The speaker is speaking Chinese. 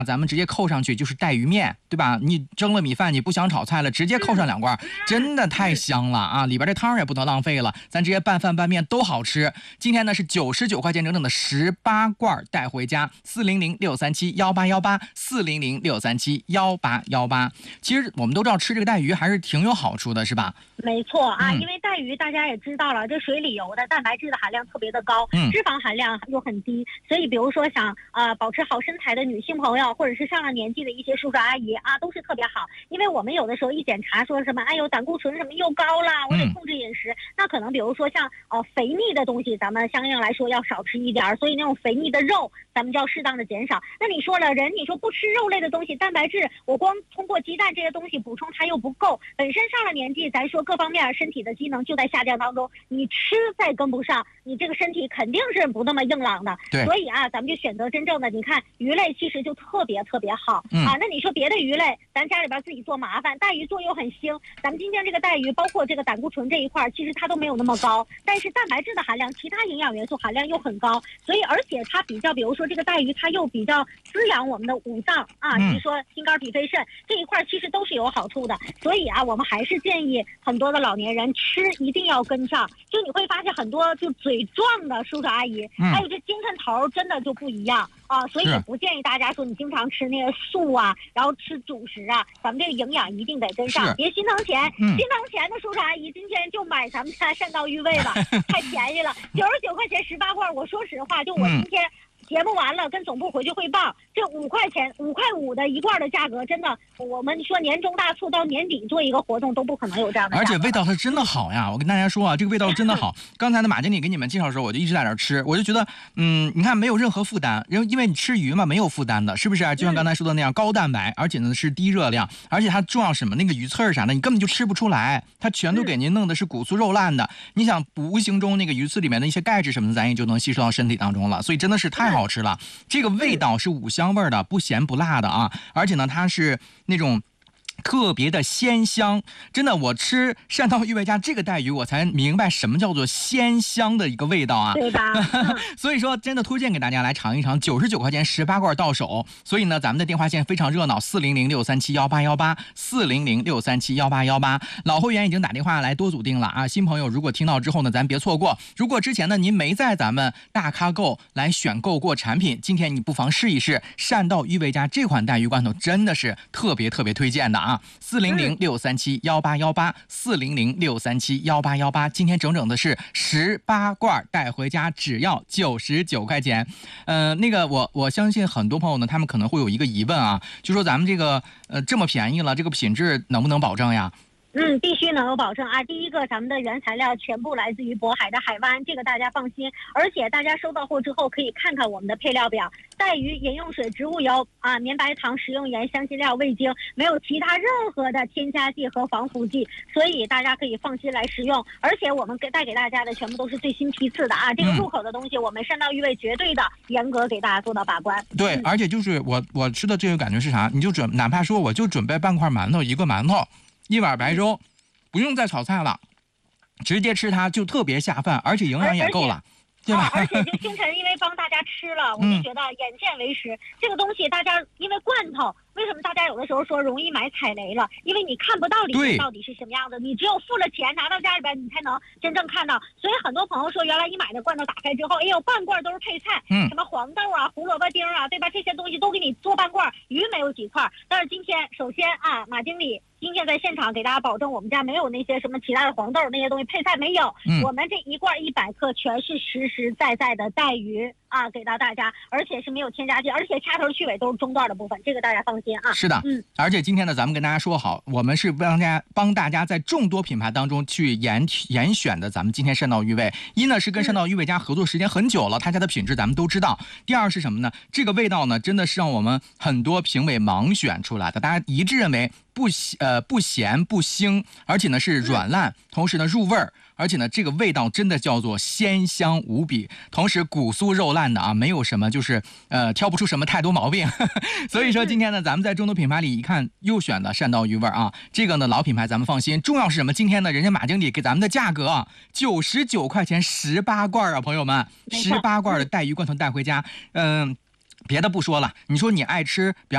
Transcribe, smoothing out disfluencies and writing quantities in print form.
咱们直接扣上去就是带鱼面，对吧？你蒸了米饭，你不想炒菜了，直接扣上2罐，真的太香了啊！里边这汤也不能浪费了，咱直接拌饭拌面都好吃。今天呢是99块钱整整的18罐带回家，400-637-1818，400-637-1818。其实我们都知道吃这个带鱼还是挺有好处的，是吧？ 没错啊，因为带鱼大家也知道了，这水里游的蛋白质的含量特别的高，脂肪含量又很低，所以比如说想保持好身材的女性朋友，或者是上了年纪的一些叔叔阿姨啊，都是特别好。因为我们有的时候一检查说什么，哎呦胆固醇什么又高了，我得控制饮食。那可能比如说像肥腻的东西，咱们相应来说要少吃一点，所以那种肥腻的肉，咱们就要适当的减少。那你说了，你说不吃肉类的东西，蛋白质我光通过鸡蛋这些东西补充它又不够，本身上了年纪，咱说各方面身体的机能就在下降当中，你吃再跟不上，你这个身体肯定是不那么硬朗的。所以啊，咱们就选择真正的，你看鱼类其实就特别特别好啊。那你说别的鱼类，咱家里边自己做麻烦，带鱼做又很腥。咱们今天这个带鱼，包括这个胆固醇这一块，其实它都没有那么高，但是蛋白质的含量、其他营养元素含量又很高，所以而且它比较，比如说这个带鱼，它又比较滋养我们的五脏啊，你说心肝脾肺肾这一块其实都是有好处的。所以啊，我们还是建议很多的老年人吃一定要跟上。就你会发现很多就嘴壮的叔叔阿姨，还有这精神头真的就不一样啊，所以也不建议大家说你经常吃那个素啊，然后吃主食啊，咱们这个营养一定得跟上，别心疼钱。心疼钱的叔叔阿姨今天就买咱们家善道鱼味吧，太便宜了，99块钱18罐。我说实话，就我今天节目完了跟总部回去汇报，这5块钱5块5的1罐的价格，真的我们说年终大促到年底做一个活动都不可能有这样的价格。 而且味道它真的好呀，我跟大家说啊，这个味道真的好。刚才呢马经理给你们介绍的时候，我就一直在那吃，我就觉得你看没有任何负担，因为你吃鱼嘛没有负担的，是不是就像刚才说的那样，高蛋白，而且呢是低热量，而且它重要什么，那个鱼刺儿啥的你根本就吃不出来，它全都给您弄的是骨酥肉烂的。你想无形中那个鱼刺里面的一些钙质什么的，咱也就能吸收到身体当中了，所以真的是太好吃了。这个味道是五香味的，不咸不辣的啊，而且呢它是那种特别的鲜香，真的，我吃善道玉味家这个带鱼，我才明白什么叫做鲜香的一个味道啊， 对吧？ 所以说，真的推荐给大家来尝一尝，99块钱18罐到手。所以呢，咱们的电话线非常热闹，400-637-1818，400-637-1818。老会员已经打电话来多组定了啊，新朋友如果听到之后呢，咱别错过。如果之前呢您没在咱们大咖购来选购过产品，今天你不妨试一试善道玉味家这款带鱼罐头，真的是特别推荐的啊。400-637-1818，400-637-1818，今天整整的是18罐带回家，只要99块钱。那个我相信很多朋友呢，他们可能会有一个疑问啊，就说咱们这个这么便宜了，这个品质能不能保证呀？ 必须能有保证啊！第一个，咱们的原材料全部来自于渤海的海湾，这个大家放心。而且大家收到货之后可以看看我们的配料表：带鱼、饮用水、植物油啊、绵白糖、食用盐、香辛料、味精，没有其他任何的添加剂和防腐剂，所以大家可以放心来食用。而且我们带给大家的全部都是最新批次的啊！这个入口的东西，我们善道玉味绝对的严格给大家做到把关。 对，而且就是我吃的这个感觉是啥？你就哪怕说我就准备半块馒头，一个馒头。1碗白粥，不用再炒菜了，直接吃它就特别下饭，而且营养也够了，对吧？ 而且就星辰因为帮大家吃了，我就觉得眼见为实。这个东西大家因为罐头，为什么大家有的时候说容易买踩雷了？因为你看不到里面到底是什么样的，你只有付了钱拿到家里边，你才能真正看到。所以很多朋友说，原来一买的罐头打开之后，哎呦，半罐都是配菜，什么黄豆啊、胡萝卜丁啊，对吧？这些东西都给你做半罐，鱼没有几块。但是今天首先啊，马经理今天在现场给大家保证，我们家没有那些什么其他的黄豆那些东西配菜没有，我们这一罐100克全是实实在在的带鱼啊，给到大家，而且是没有添加剂，而且掐头去尾都是中段的部分，这个大家放心啊。 是的，而且今天呢，咱们跟大家说好，我们是帮大家在众多品牌当中去严选的咱们今天善道玉味。一呢是跟善道玉味家合作时间很久了，他家的品质咱们都知道。第二是什么呢？这个味道呢，真的是让我们很多评委盲选出来的，大家一致认为不咸不腥，而且呢是软烂，同时呢入味儿，而且呢这个味道真的叫做鲜香无比，同时骨酥肉烂的啊，没有什么就是挑不出什么太多毛病。所以说今天呢，咱们在众多品牌里一看又选了善道鱼味啊，这个呢老品牌咱们放心。重要是什么？今天呢人家马经理给咱们的价格啊，99块钱18罐啊，朋友们，18罐的带鱼罐头带回家，别的不说了，你说你爱吃，比方